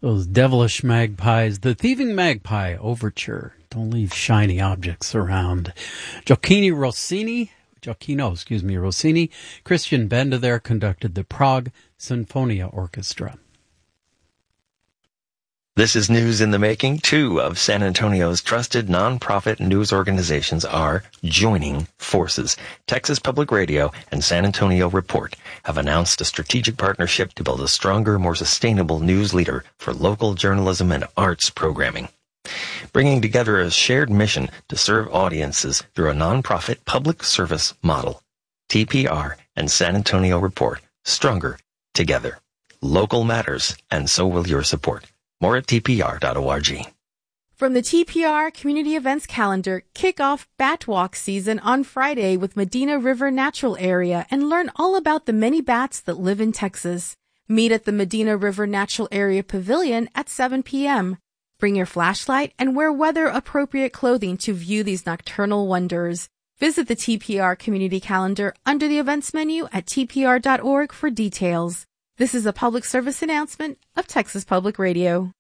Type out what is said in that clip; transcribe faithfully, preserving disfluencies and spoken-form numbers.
Those devilish magpies, the Thieving Magpie Overture. Don't leave shiny objects around. Gioacchino Rossini, Gioacchino, excuse me, Rossini, Christian Benda there conducted the Prague Sinfonia Orchestra. This is news in the making. Two of San Antonio's trusted nonprofit news organizations are joining forces. Texas Public Radio and San Antonio Report have announced a strategic partnership to build a stronger, more sustainable news leader for local journalism and arts programming, bringing together a shared mission to serve audiences through a nonprofit public service model. T P R and San Antonio Report, stronger together. Local matters, and so will your support. More at T P R dot org. From the T P R Community Events Calendar, kick off Bat Walk season on Friday with Medina River Natural Area and learn all about the many bats that live in Texas. Meet at the Medina River Natural Area Pavilion at seven p.m. Bring your flashlight and wear weather-appropriate clothing to view these nocturnal wonders. Visit the T P R Community Calendar under the events menu at T P R dot org for details. This is a public service announcement of Texas Public Radio.